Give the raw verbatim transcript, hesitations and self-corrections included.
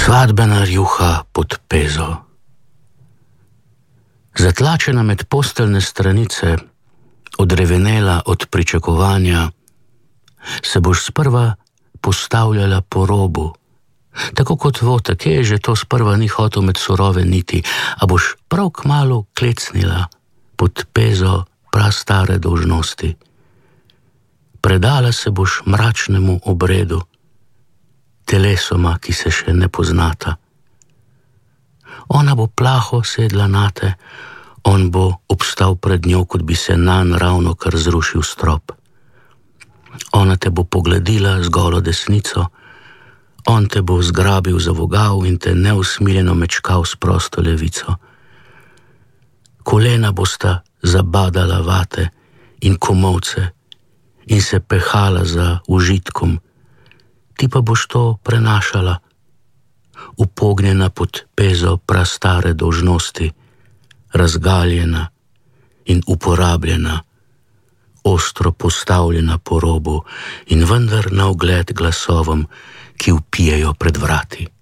Svadbena rjuha pod pezo. Zatlačena med posteljne stranice, odrevenela od pričakovanja, se boš sprva postavljala po robu, tako kot Vota, ki je že to sprva ni hotel med surove niti, a boš prav kmalu klecnila pod pezo prastare dolžnosti. Predala se boš mračnemu obredu, telesoma, ki se še ne poznata. Ona bo plaho sedla nate, on bo obstal pred njo, kot bi se nanj ravno kar zrušil strop. Ona te bo pogledila z golo desnico, on te bo zgrabil za vogal in te neusmiljeno mečkal s prosto levico. Kolena bosta zabadala vate in komolce in se pehala za užitkom, ti pa boš to prenašala, upognjena pod pezo prastare dolžnosti, razgaljena in uporabljena, ostro postavljena po robu in vendar na ogled glasovom, ki vpijejo pred vrati.